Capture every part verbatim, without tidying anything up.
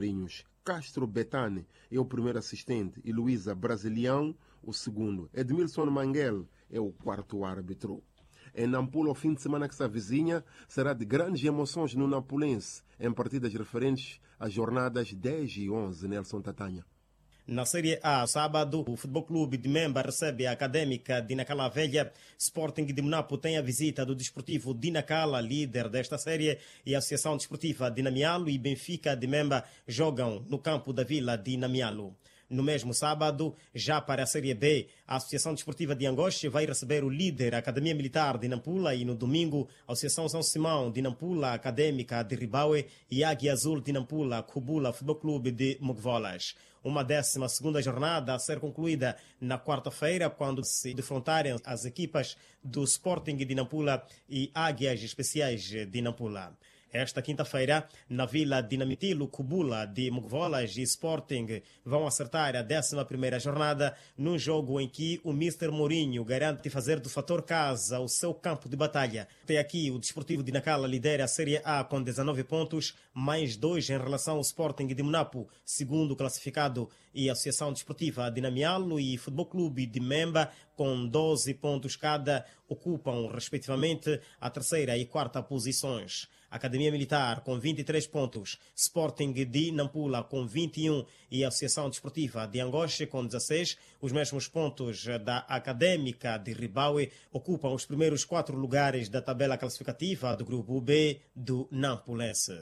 Castro Betane é o primeiro assistente e Luísa Brasilião o segundo. Edmilson Manguel é o quarto árbitro. Em Nampula, o fim de semana que se avizinha será de grandes emoções no Nampulense, em partidas referentes às jornadas dez e onze, Nelson Tatanha. Na Série A, sábado, o Futebol Clube de Memba recebe a Académica de Nacala Velha. Sporting de Munapo tem a visita do Desportivo de Nacala, líder desta série, e a Associação Desportiva de Namialo e Benfica de Memba jogam no campo da Vila de Namialo. No mesmo sábado, já para a Série B, a Associação Desportiva de Angoche vai receber o líder, a Academia Militar de Nampula, e no domingo, a Associação São Simão de Nampula, a Académica de Ribaue e Águia Azul de Nampula, Cubula Futebol Clube de Mugvolas. Uma décima segunda jornada a ser concluída na quarta-feira, quando se defrontarem as equipas do Sporting de Nampula e Águias Especiais de Nampula. Esta quinta-feira, na Vila de Namitilo, Cubula de Mugvolas e Sporting vão acertar a décima primeira jornada num jogo em que o mister Mourinho garante fazer do fator casa o seu campo de batalha. Até aqui, o Desportivo de Nacala lidera a Série A com dezenove pontos, mais dois em relação ao Sporting de Munapo, segundo classificado, e a Associação Desportiva de Namialo e Futebol Clube de Memba, com doze pontos cada, ocupam, respectivamente, a terceira e quarta posições. Academia Militar com vinte e três pontos, Sporting de Nampula com vinte e um e a Associação Desportiva de Angoche com dezesseis. Os mesmos pontos da Académica de Ribaue ocupam os primeiros quatro lugares da tabela classificativa do Grupo B do Nampulense.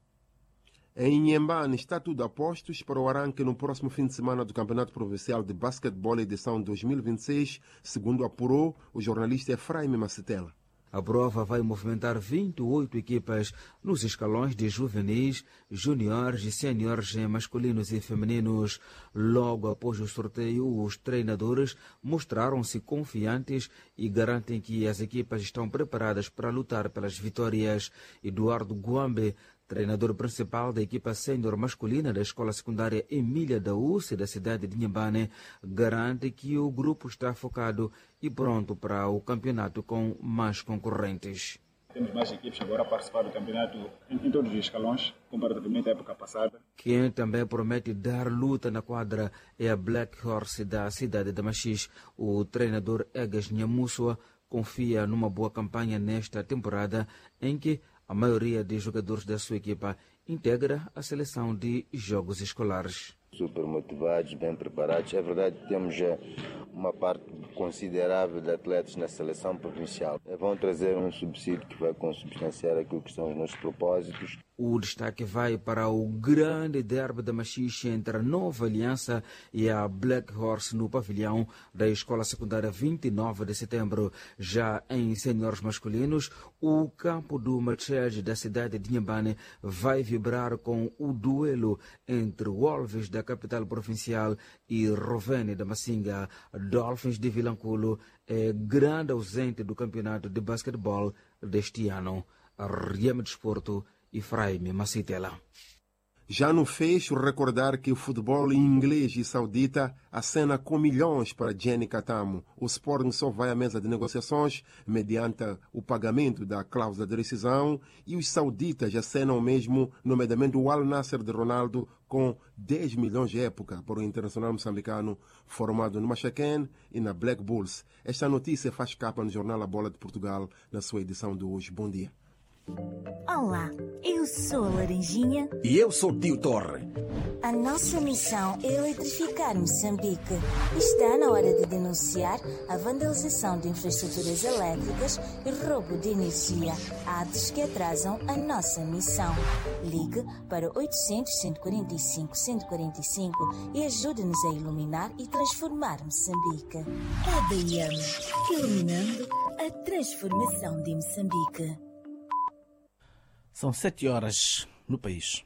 Em Inhambane está tudo a postos para o arranque no próximo fim de semana do Campeonato Provincial de Basquetebol edição dois mil e vinte e seis, segundo apurou o jornalista Efraim Macetela. A prova vai movimentar vinte e oito equipas nos escalões de juvenis, juniores e seniores masculinos e femininos. Logo após o sorteio, os treinadores mostraram-se confiantes e garantem que as equipas estão preparadas para lutar pelas vitórias. Eduardo Guambe, treinador principal da equipa sênior masculina da escola secundária Emília da U C I da cidade de Inhambane, garante que o grupo está focado e pronto para o campeonato com mais concorrentes. Temos mais equipes agora a participar do campeonato em, em todos os escalões, comparativamente à época passada. Quem também promete dar luta na quadra é a Black Horse da cidade de Machis. O treinador Egas Nhamussua confia numa boa campanha nesta temporada em que a maioria dos jogadores da sua equipa integra a seleção de jogos escolares. Super motivados, bem preparados. É verdade que temos uma parte considerável de atletas na seleção provincial. Vão trazer um subsídio que vai consubstanciar aquilo que são os nossos propósitos. O destaque vai para o grande derby da Machixe entre a Nova Aliança e a Black Horse no pavilhão da Escola Secundária vinte e nove de setembro. Já em seniores masculinos, o campo do Machege da cidade de Inhambane vai vibrar com o duelo entre Wolves da capital provincial e Rovene da Massinga. Dolphins de Vilanculo é grande ausente do campeonato de basquetebol deste ano. Rieme Desporto, Efraim Macitela. Já no fecho, recordar que o futebol inglês e saudita acena com milhões para Jenny Catamo. O Sporting só vai à mesa de negociações mediante o pagamento da cláusula de rescisão e os sauditas acenam mesmo, nomeadamente o Al Nassr de Ronaldo, com dez milhões de época para o internacional moçambicano formado no Machaquén e na Black Bulls. Esta notícia faz capa no jornal A Bola de Portugal na sua edição de hoje. Bom dia. Olá, eu sou a Laranjinha. E eu sou o Tio Torre. A nossa missão é eletrificar Moçambique. Está na hora de denunciar a vandalização de infraestruturas elétricas e roubo de energia, atos que atrasam a nossa missão. Ligue para oitocentos, cento e quarenta e cinco, cento e quarenta e cinco e ajude-nos a iluminar e transformar Moçambique. A D M, iluminando a transformação de Moçambique. São sete horas no país.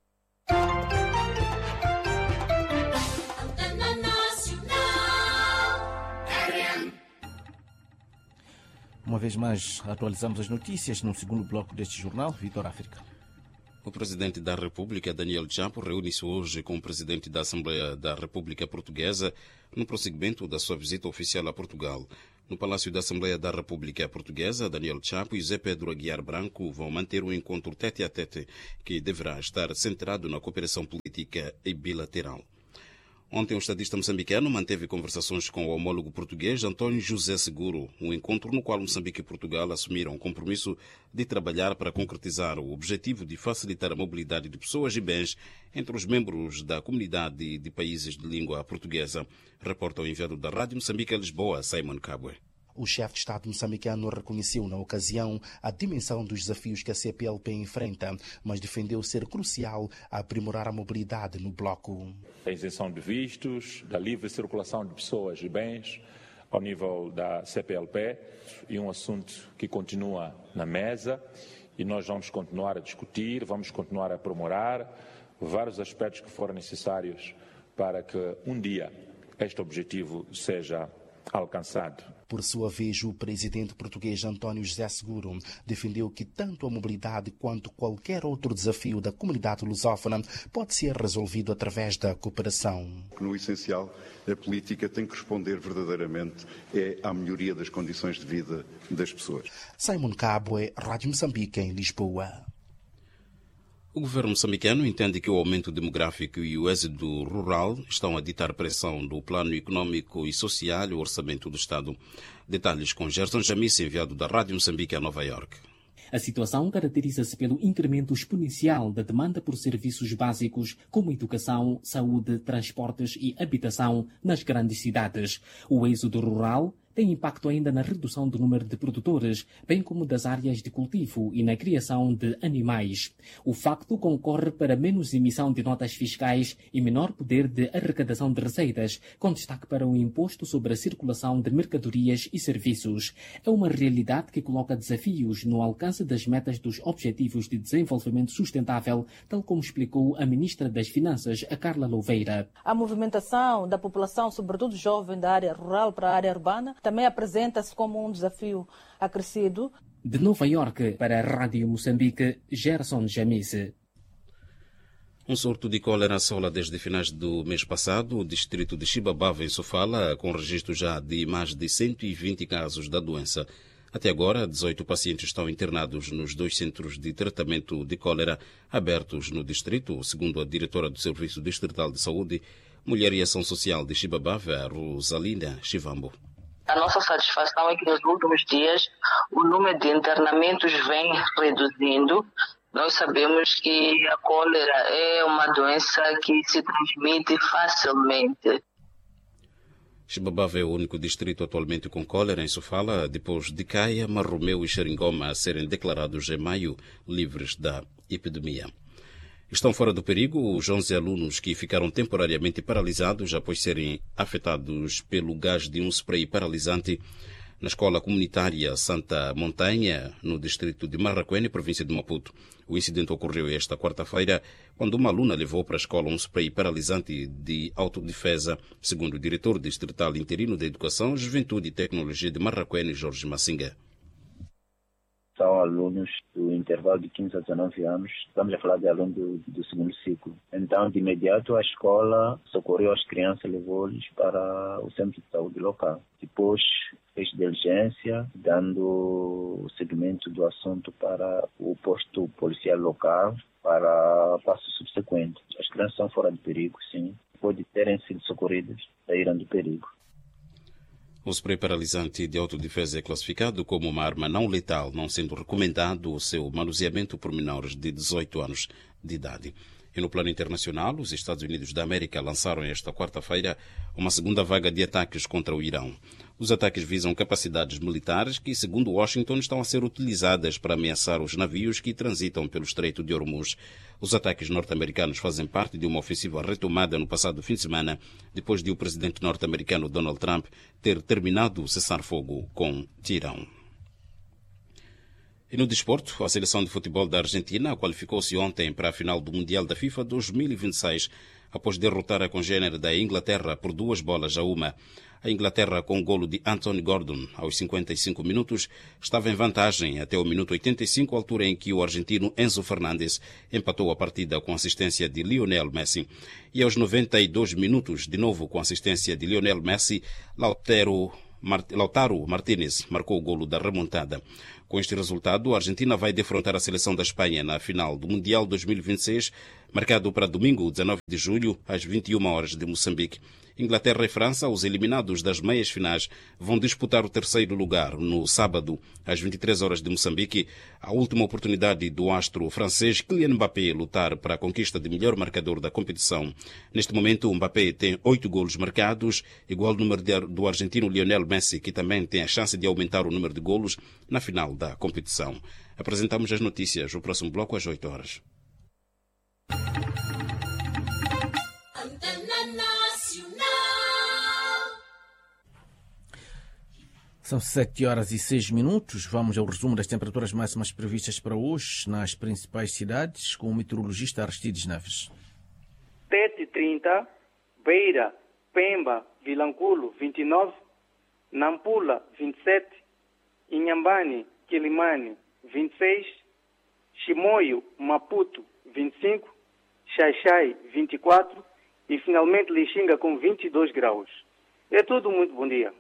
Uma vez mais, atualizamos as notícias no segundo bloco deste jornal. Vitor África. O presidente da República, Daniel Chapo, reúne-se hoje com o presidente da Assembleia da República Portuguesa no prosseguimento da sua visita oficial a Portugal. No Palácio da Assembleia da República Portuguesa, Daniel Chapo e José Pedro Aguiar Branco vão manter um encontro tete a tete que deverá estar centrado na cooperação política e bilateral. Ontem, o estadista moçambicano manteve conversações com o homólogo português António José Seguro, um encontro no qual Moçambique e Portugal assumiram o compromisso de trabalhar para concretizar o objetivo de facilitar a mobilidade de pessoas e bens entre os membros da comunidade de países de língua portuguesa. Reporta o enviado da Rádio Moçambique a Lisboa, Simon Cabwe. O chefe de Estado moçambicano reconheceu na ocasião a dimensão dos desafios que a C P L P enfrenta, mas defendeu ser crucial a aprimorar a mobilidade no bloco. A isenção de vistos, da livre circulação de pessoas e bens ao nível da C P L P e um assunto que continua na mesa e nós vamos continuar a discutir, vamos continuar a aprimorar vários aspectos que forem necessários para que um dia este objetivo seja alcançado. Por sua vez, o presidente português António José Seguro defendeu que tanto a mobilidade quanto qualquer outro desafio da comunidade lusófona pode ser resolvido através da cooperação. No essencial, a política tem que responder verdadeiramente é à melhoria das condições de vida das pessoas. Simon Cabwe, Rádio Moçambique, em Lisboa. O governo moçambicano entende que o aumento demográfico e o êxodo rural estão a ditar pressão do plano econômico e social e o orçamento do Estado. Detalhes com Gerson Jamice, enviado da Rádio Moçambique a Nova Iorque. A situação caracteriza-se pelo incremento exponencial da demanda por serviços básicos como educação, saúde, transportes e habitação nas grandes cidades. O êxodo rural tem impacto ainda na redução do número de produtores, bem como das áreas de cultivo e na criação de animais. O facto concorre para menos emissão de notas fiscais e menor poder de arrecadação de receitas, com destaque para o imposto sobre a circulação de mercadorias e serviços. É uma realidade que coloca desafios no alcance das metas dos Objetivos de Desenvolvimento Sustentável, tal como explicou a Ministra das Finanças, a Carla Louveira. A movimentação da população, sobretudo jovem, da área rural para a área urbana, também apresenta-se como um desafio acrescido. De Nova Iorque, para a Rádio Moçambique, Gerson Jamice. Um surto de cólera assola desde finais do mês passado o distrito de Xibabava, em Sofala, com registro já de mais de cento e vinte casos da doença. Até agora, dezoito pacientes estão internados nos dois centros de tratamento de cólera abertos no distrito, segundo a diretora do Serviço Distrital de Saúde, Mulher e Ação Social de Xibabava, Rosalina Chivambo. A nossa satisfação é que nos últimos dias o número de internamentos vem reduzindo. Nós sabemos que a cólera é uma doença que se transmite facilmente. Xibabava é o único distrito atualmente com cólera em Sofala, depois de Caia, Marromeu e Xeringoma a serem declarados em maio livres da epidemia. Estão fora do perigo os onze alunos que ficaram temporariamente paralisados após serem afetados pelo gás de um spray paralisante na escola comunitária Santa Montanha, no distrito de Marraquene, província de Maputo. O incidente ocorreu esta quarta-feira, quando uma aluna levou para a escola um spray paralisante de autodefesa, segundo o diretor distrital interino da Educação, Juventude e Tecnologia de Marraquene, Jorge Massinga. São alunos do intervalo de quinze a dezenove anos, estamos a falar de alunos do, do segundo ciclo. Então, de imediato, a escola socorreu as crianças, levou-lhes para o centro de saúde local. Depois, fez diligência, dando o segmento do assunto para o posto policial local, para passo subsequente. As crianças são fora de perigo, sim. Depois de terem sido socorridas, saíram do perigo. O spray paralisante de autodefesa é classificado como uma arma não letal, não sendo recomendado o seu manuseamento por menores de dezoito anos de idade. E no plano internacional, os Estados Unidos da América lançaram esta quarta-feira uma segunda vaga de ataques contra o Irão. Os ataques visam capacidades militares que, segundo Washington, estão a ser utilizadas para ameaçar os navios que transitam pelo Estreito de Hormuz. Os ataques norte-americanos fazem parte de uma ofensiva retomada no passado fim de semana, depois de o presidente norte-americano Donald Trump ter terminado o cessar-fogo com Teherão. E no desporto, a seleção de futebol da Argentina qualificou-se ontem para a final do Mundial da FIFA dois mil e vinte e seis, após derrotar a congênere da Inglaterra por duas bolas a uma. A Inglaterra, com o golo de Anthony Gordon aos cinquenta e cinco minutos, estava em vantagem até o minuto oitenta e cinco, altura em que o argentino Enzo Fernandes empatou a partida com assistência de Lionel Messi. E aos noventa e dois minutos, de novo com assistência de Lionel Messi, Lautaro Mart- Lautaro Martínez marcou o golo da remontada. Com este resultado, a Argentina vai defrontar a seleção da Espanha na final do Mundial dois mil e vinte e seis, marcado para domingo, dezenove de julho, às vinte e uma horas de Moçambique. Inglaterra e França, os eliminados das meias finais, vão disputar o terceiro lugar no sábado, às vinte e três horas de Moçambique, a última oportunidade do astro francês Kylian Mbappé lutar para a conquista de melhor marcador da competição. Neste momento, o Mbappé tem oito golos marcados, igual ao número do argentino Lionel Messi, que também tem a chance de aumentar o número de golos na final da competição. Apresentamos as notícias, o próximo bloco às oito horas. São sete horas e seis minutos. Vamos ao resumo das temperaturas máximas previstas para hoje nas principais cidades, com o meteorologista Aristides Neves. Tete, trinta, Beira, Pemba, Vilanculo, vinte e nove, Nampula, vinte e sete, Inhambane, Quilimane, vinte e seis, Chimoio, Maputo, vinte e cinco, Xaixai, vinte e quatro e finalmente Lixinga com vinte e dois graus. É tudo, muito bom dia.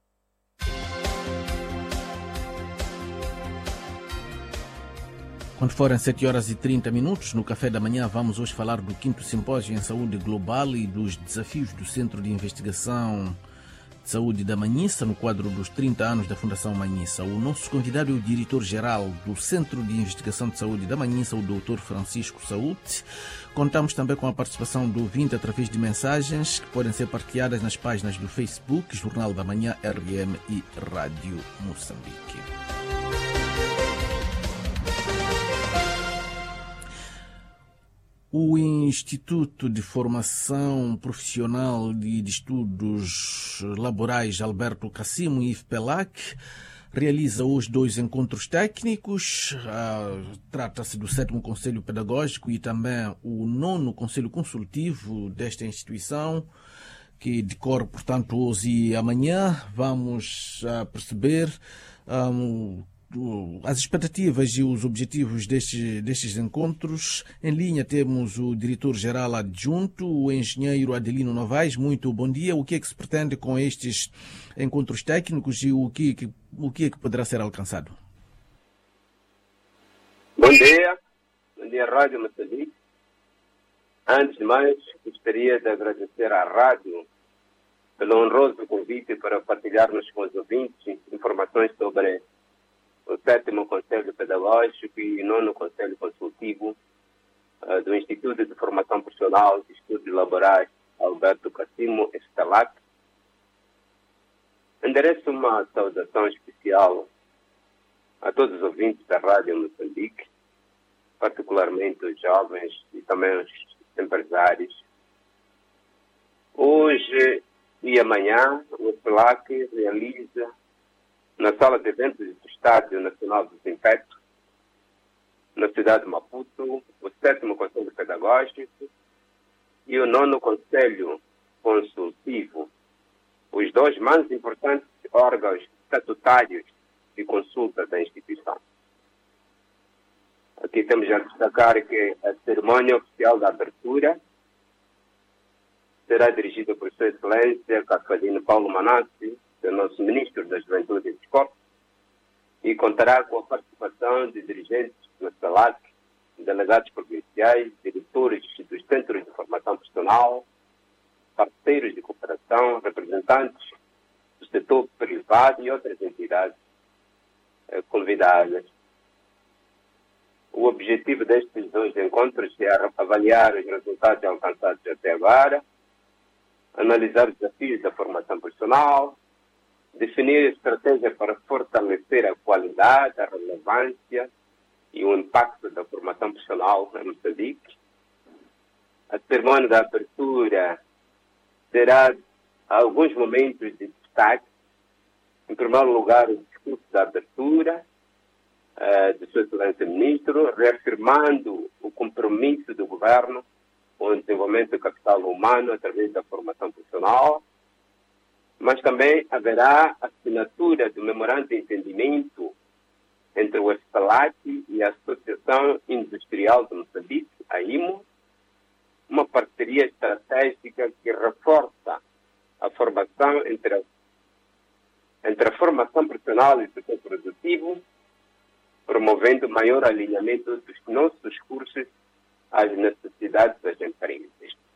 Quando forem sete horas e trinta minutos, no café da manhã, vamos hoje falar do quinto simpósio em saúde global e dos desafios do Centro de Investigação de Saúde da Manhissa, no quadro dos trinta anos da Fundação Manhissa. O nosso convidado é o diretor-geral do Centro de Investigação de Saúde da Manhissa, o doutor Francisco Saúde. Contamos também com a participação do ouvinte através de mensagens que podem ser partilhadas nas páginas do Facebook, Jornal da Manhã, R M e Rádio Moçambique. O Instituto de Formação Profissional e de Estudos Laborais Alberto Cassimo, I F P E L A C, realiza hoje dois encontros técnicos. Ah, trata-se do sétimo Conselho Pedagógico e também o nono Conselho Consultivo desta instituição, que decorre, portanto, hoje e amanhã. Vamos ah, perceber um, as expectativas e os objetivos destes, destes encontros. Em linha temos o diretor-geral adjunto, o engenheiro Adelino Novaes. Muito bom dia. O que é que se pretende com estes encontros técnicos e o que, que, o que é que poderá ser alcançado? Bom dia. Bom dia, Rádio Moçambique. Antes de mais, gostaria de agradecer à Rádio pelo honroso convite para partilharmos com os ouvintes informações sobre o sétimo Conselho Pedagógico e o nono Conselho Consultivo uh, do Instituto de Formação Profissional e Estudos Laborais Alberto Cassimo, I F P E L A C. Endereço uma saudação especial a todos os ouvintes da Rádio Moçambique, particularmente os jovens e também os empresários. Hoje e amanhã, o I F P E L A C realiza na sala de eventos do Estádio Nacional do Zimpeto, na cidade de Maputo, o sétimo Conselho Pedagógico e o nono Conselho Consultivo, os dois mais importantes órgãos estatutários de consulta da instituição. Aqui temos a destacar que a cerimônia oficial da abertura será dirigida por Sua Excelência Cafalino Paulo Manassi, o nosso Ministro da Juventude e Desporto, e contará com a participação de dirigentes do I F P E L A C, delegados provinciais, diretores dos Centros de Formação Profissional, parceiros de cooperação, representantes do setor privado e outras entidades eh, convidadas. O objetivo destes dois encontros é avaliar os resultados alcançados até agora, analisar os desafios da formação profissional, definir estratégia para fortalecer a qualidade, a relevância e o impacto da formação profissional em Moçambique. A cerimônia da abertura terá alguns momentos de destaque. Em primeiro lugar, o discurso da abertura uh, de Sua Excelência Ministro, reafirmando o compromisso do Governo com o desenvolvimento do capital humano através da formação profissional. Mas também haverá a assinatura do Memorando de Entendimento entre o I F P E L A C e a Associação Industrial de Moçambique, a I M O, uma parceria estratégica que reforça a formação entre a, entre a formação profissional e o setor produtivo, promovendo maior alinhamento dos nossos cursos às necessidades das empresas.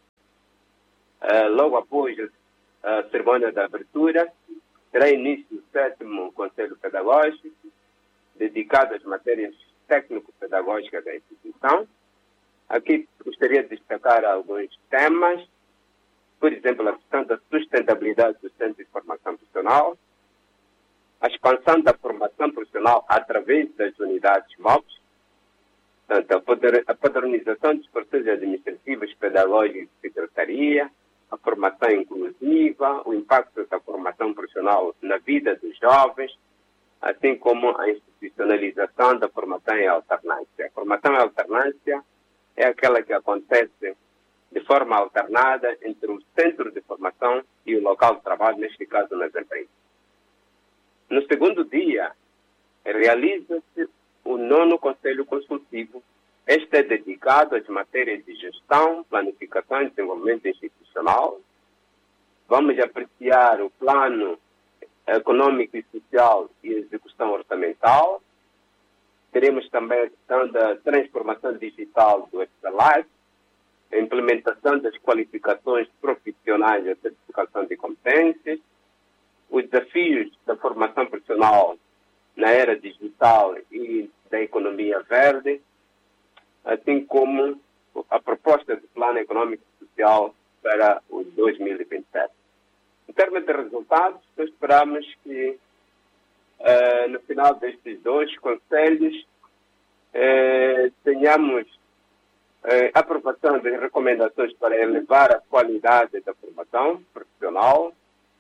Uh, logo após a cerimônia da abertura, terá início o sétimo Conselho Pedagógico, dedicado às matérias técnico-pedagógicas da instituição. Aqui gostaria de destacar alguns temas, por exemplo, a questão da sustentabilidade do Centro de Formação Profissional, a expansão da formação profissional através das unidades móveis, portanto, a padronização dos processos administrativos, pedagógicos e secretaria, a formação inclusiva, o impacto da formação profissional na vida dos jovens, assim como a institucionalização da formação em alternância. A formação em alternância é aquela que acontece de forma alternada entre o centro de formação e o local de trabalho, neste caso nas empresas. No segundo dia, realiza-se o nono Conselho Consultivo. Este é dedicado às matérias de gestão, planificação e desenvolvimento institucional. Vamos apreciar o plano econômico e social e execução orçamental. Teremos também a questão da transformação digital do S P L A C, a implementação das qualificações profissionais e a certificação de competências, os desafios da formação profissional na era digital e da economia verde, assim como a proposta de plano econômico e social para o dois mil e vinte e sete. Em termos de resultados, nós esperamos que uh, no final destes dois conselhos uh, tenhamos uh, aprovação de recomendações para elevar a qualidade da formação profissional,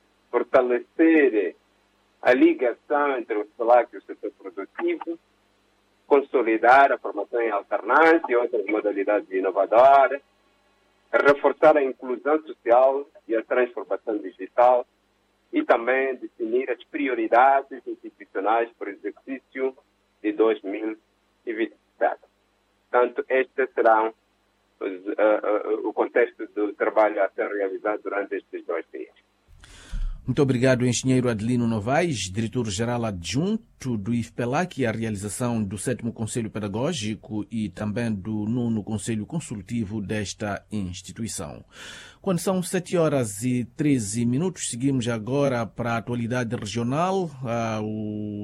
fortalecer a ligação entre o S P L A C e o setor produtivo, consolidar a formação em alternância e outras modalidades inovadoras, reforçar a inclusão social e a transformação digital e também definir as prioridades institucionais para o exercício de dois mil e vinte e sete. Portanto, estes serão os, uh, uh, o contexto do trabalho a ser realizado durante estes dois dias. Muito obrigado, engenheiro Adelino Novaes, diretor-geral adjunto do I F P E L A C, e a realização do sétimo Conselho Pedagógico e também do nono Conselho Consultivo desta instituição. Quando são sete horas e treze minutos, seguimos agora para a atualidade regional. Ah, o...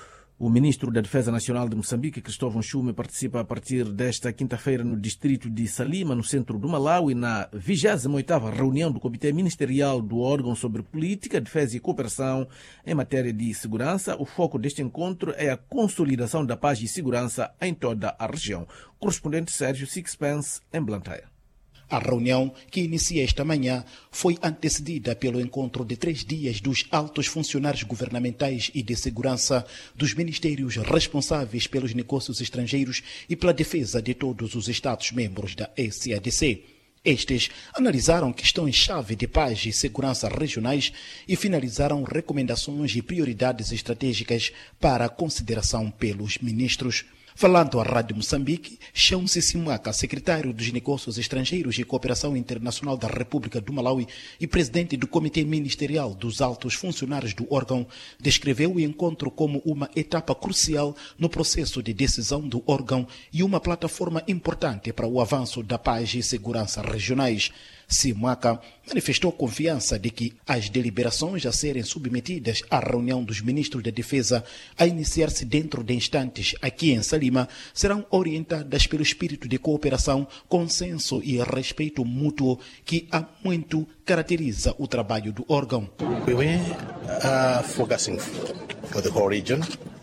O ministro da Defesa Nacional de Moçambique, Cristóvão Chume, participa a partir desta quinta-feira no distrito de Salima, no centro do Malawi, na vigésima oitava reunião do Comitê Ministerial do órgão sobre política, defesa e cooperação em matéria de segurança. O foco deste encontro é a consolidação da paz e segurança em toda a região. Correspondente Sérgio Sixpence, em Blantyre. A reunião, que inicia esta manhã, foi antecedida pelo encontro de três dias dos altos funcionários governamentais e de segurança dos ministérios responsáveis pelos negócios estrangeiros e pela defesa de todos os Estados-membros da S A D C. Estes analisaram questões-chave de paz e segurança regionais e finalizaram recomendações e prioridades estratégicas para consideração pelos ministros. Falando à Rádio Moçambique, Chão-se Simaka, secretário dos Negócios Estrangeiros e Cooperação Internacional da República do Malawi e presidente do Comitê Ministerial dos Altos Funcionários do órgão, descreveu o encontro como uma etapa crucial no processo de decisão do órgão e uma plataforma importante para o avanço da paz e segurança regionais. Simaka manifestou confiança de que as deliberações a serem submetidas à reunião dos ministros da Defesa, a iniciar-se dentro de instantes aqui em Salima, serão orientadas pelo espírito de cooperação, consenso e respeito mútuo que há muito caracteriza o trabalho do órgão. We were uh, focusing for the whole region.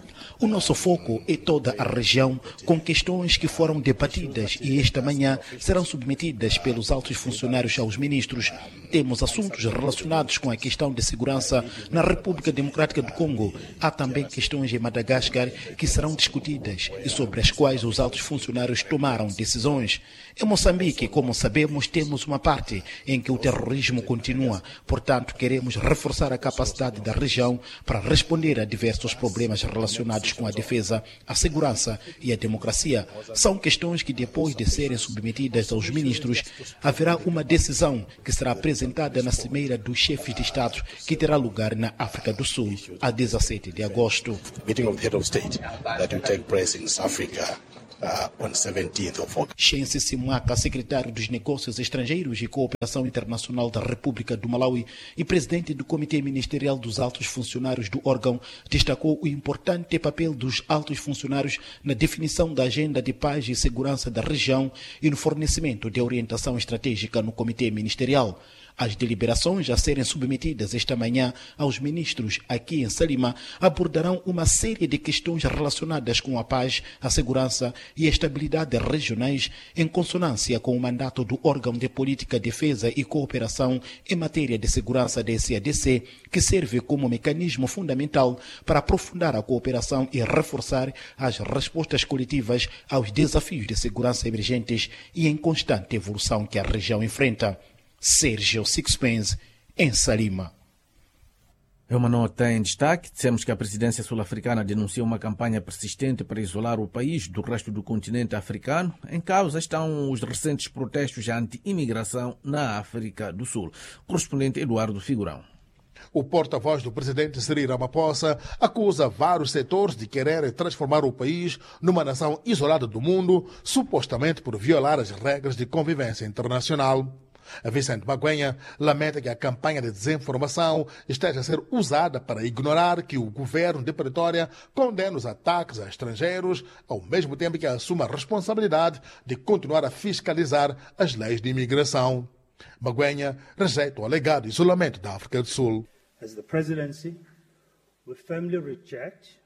O nosso foco é toda a região, com questões que foram debatidas e esta manhã serão submetidas pelos altos funcionários aos ministros. Temos assuntos relacionados com a questão de segurança na República Democrática do Congo. Há também questões em Madagascar que serão discutidas e sobre as quais os altos funcionários tomaram decisões. Em Moçambique, como sabemos, temos uma parte em que o terrorismo continua. Portanto, queremos reforçar a capacidade da região para responder a diversos problemas relacionados relacionados com a defesa, a segurança e a democracia. São questões que, depois de serem submetidas aos ministros, haverá uma decisão que será apresentada na cimeira dos chefes de Estado, que terá lugar na África do Sul, a dezessete de agosto. Shense Simwaka, secretário dos Negócios Estrangeiros e Cooperação Internacional da República do Malawi e presidente do Comitê Ministerial dos Altos Funcionários do órgão, destacou o importante papel dos altos funcionários na definição da agenda de paz e segurança da região e no fornecimento de orientação estratégica no Comitê Ministerial. As deliberações a serem submetidas esta manhã aos ministros aqui em Salima abordarão uma série de questões relacionadas com a paz, a segurança e a estabilidade regionais, em consonância com o mandato do órgão de política, defesa e cooperação em matéria de segurança da S A D C, que serve como mecanismo fundamental para aprofundar a cooperação e reforçar as respostas coletivas aos desafios de segurança emergentes e em constante evolução que a região enfrenta. Sérgio Sixpence, em Salima. É uma nota em destaque. Dissemos que a presidência sul-africana denuncia uma campanha persistente para isolar o país do resto do continente africano. Em causa estão os recentes protestos anti-imigração na África do Sul. Correspondente Eduardo Figurão. O porta-voz do presidente Cyril Ramaphosa acusa vários setores de quererem transformar o país numa nação isolada do mundo, supostamente por violar as regras de convivência internacional. Vicente Baguenha lamenta que a campanha de desinformação esteja a ser usada para ignorar que o governo de Pretória condena os ataques a estrangeiros, ao mesmo tempo que assume a responsabilidade de continuar a fiscalizar as leis de imigração. Baguenha rejeita o alegado isolamento da África do Sul. As the presidency, we firmly reject.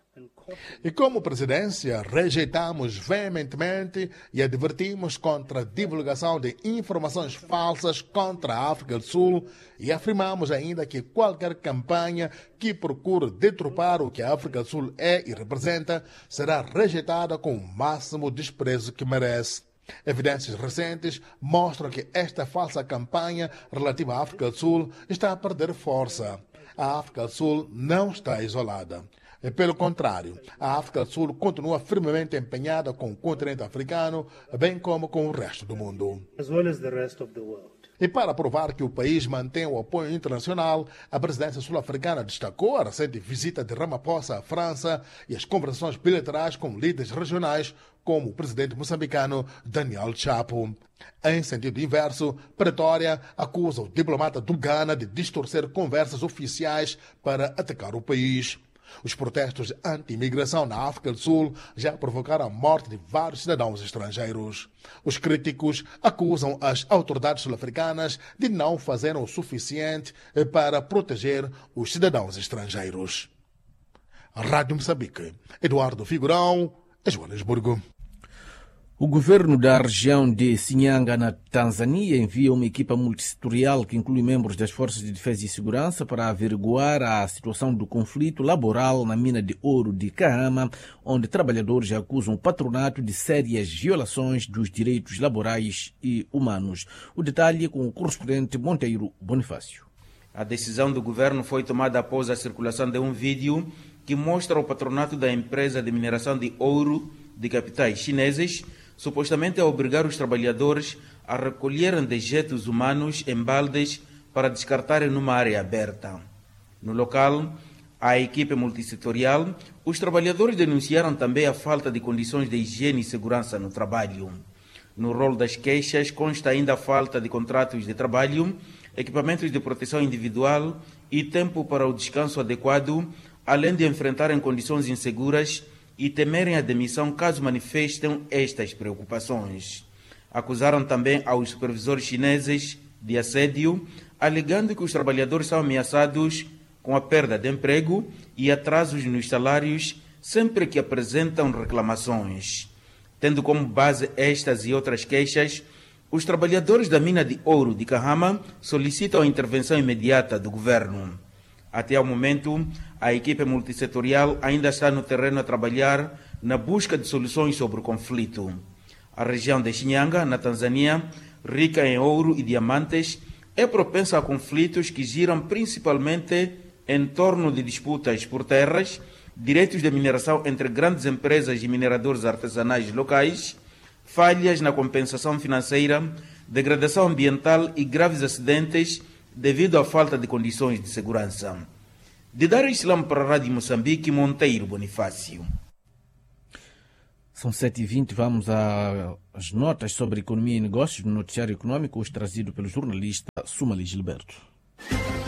E como presidência, rejeitamos veementemente e advertimos contra a divulgação de informações falsas contra a África do Sul e afirmamos ainda que qualquer campanha que procure deturpar o que a África do Sul é e representa será rejeitada com o máximo desprezo que merece. Evidências recentes mostram que esta falsa campanha relativa à África do Sul está a perder força. A África do Sul não está isolada. Pelo contrário, a África do Sul continua firmemente empenhada com o continente africano, bem como com o resto do mundo. As well as the rest of the world. E para provar que o país mantém o apoio internacional, a presidência sul-africana destacou a recente visita de Ramaphosa à França e as conversações bilaterais com líderes regionais, como o presidente moçambicano Daniel Chapo. Em sentido inverso, Pretória acusa o diplomata do Ghana de distorcer conversas oficiais para atacar o país. Os protestos anti-imigração na África do Sul já provocaram a morte de vários cidadãos estrangeiros. Os críticos acusam as autoridades sul-africanas de não fazerem o suficiente para proteger os cidadãos estrangeiros. Rádio Moçambique, Eduardo Figurão, Joanesburgo. O governo da região de Shinyanga, na Tanzânia, envia uma equipa multissetorial que inclui membros das Forças de Defesa e Segurança para averiguar a situação do conflito laboral na mina de ouro de Kahama, onde trabalhadores acusam o patronato de sérias violações dos direitos laborais e humanos. O detalhe com o correspondente Monteiro Bonifácio. A decisão do governo foi tomada após a circulação de um vídeo que mostra o patronato da empresa de mineração de ouro de capitais chineses, supostamente a obrigar os trabalhadores a recolherem dejetos humanos em baldes para descartarem numa área aberta. No local, a equipe multissetorial, os trabalhadores denunciaram também a falta de condições de higiene e segurança no trabalho. No rol das queixas consta ainda a falta de contratos de trabalho, equipamentos de proteção individual e tempo para o descanso adequado, além de enfrentarem condições inseguras e temerem a demissão caso manifestem estas preocupações. Acusaram também aos supervisores chineses de assédio, alegando que os trabalhadores são ameaçados com a perda de emprego e atrasos nos salários sempre que apresentam reclamações. Tendo como base estas e outras queixas, os trabalhadores da mina de ouro de Kahama solicitam a intervenção imediata do governo. Até ao momento, a equipe multissetorial ainda está no terreno a trabalhar na busca de soluções sobre o conflito. A região de Shinyanga, na Tanzânia, rica em ouro e diamantes, é propensa a conflitos que giram principalmente em torno de disputas por terras, direitos de mineração entre grandes empresas e mineradores artesanais locais, falhas na compensação financeira, degradação ambiental e graves acidentes devido à falta de condições de segurança. De Dar Islam para a Rádio Moçambique, Monteiro Bonifácio. São sete e vinte, vamos às notas sobre economia e negócios no noticiário econômico, hoje trazido pelo jornalista Sumali Gilberto.